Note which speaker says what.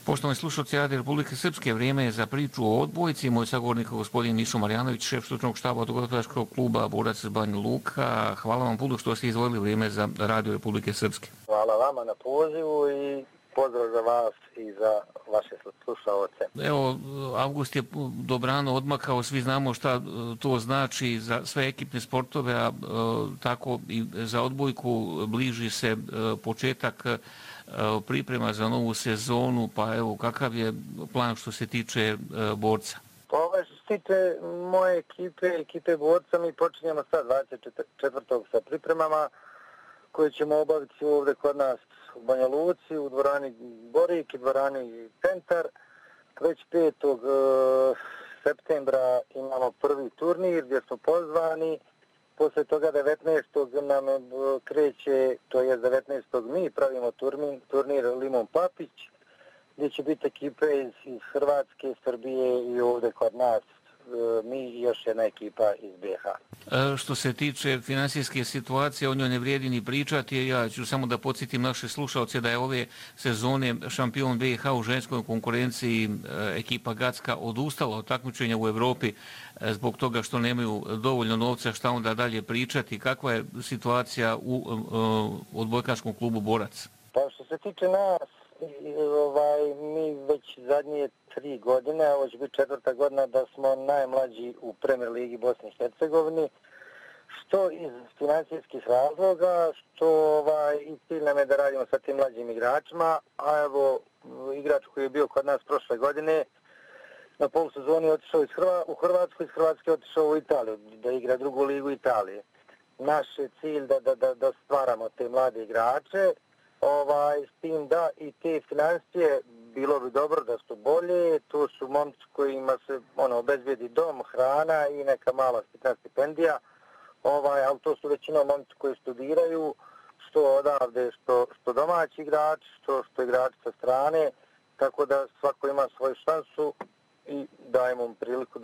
Speaker 1: Poštovani slušalci Radio Republike Srpske, vrijeme je za priču o odbojci. Moj sagovornik je gospodin Mišo Marjanović, šef stručnog štaba odbojkaškog kluba Borac iz Banja Luka. Hvala vam puno što ste izdvojili vrijeme za Radio Republike Srpske.
Speaker 2: Hvala vama na pozivu i pozdrav za vas i za vaše slušalce.
Speaker 1: Evo, avgust je dobrano odmakao, svi znamo šta to znači za sve ekipne sportove, a tako i za odbojku bliži se početak priprema za novu sezonu, pa evo, kakav je plan što se tiče borca?
Speaker 2: Pa što se tiče moje ekipe borca, mi počinjemo sad 24. sa pripremama koje ćemo obaviti ovdje kod nas u Banja Luci, u dvorani Borik i dvorani Centar. Već 5. septembra imamo prvi turnir gdje smo pozvani. Poslije toga 19. nam kreće, to je 19. mi pravimo turnir Limon Papić, gdje će biti ekipe iz Hrvatske, Srbije i ovdje kod nas, mi i još jedna ekipa iz BiH.
Speaker 1: Što se tiče finansijske situacije, o njoj ne vrijedi ni pričati. Ja ću samo da podsjetim naše slušalce da je ove sezone šampion BiH u ženskoj konkurenciji ekipa Gacka odustala od takmičenja u Evropi zbog toga što nemaju dovoljno novca, šta onda dalje pričati. Kakva je situacija u odbojkaškom klubu Borac?
Speaker 2: Pa što se tiče nas, mi već zadnje 3 godine, ovo će biti 4. godina da smo najmlađi u Premier ligi Bosne i Hercegovine, što iz financijskih razloga, što i cilj nam je da radimo sa tim mlađim igračima, a evo igrač koji je bio kod nas prošle godine na polusezoni je otišao u Hrvatsku, iz Hrvatske je otišao u Italiju, da igra drugu ligu Italije. Naš je cilj da stvaramo te mlade igrače, s tim da i te financije bilo bi dobro da su bolje, to su momci kojima se obezbedi dom, hrana i neka mala stipendija, ali to su većinom momci koji studiraju, što odavde, što domaći igrač, što igrači sa strane, tako da svako ima svoju šansu i dajemo mu priliku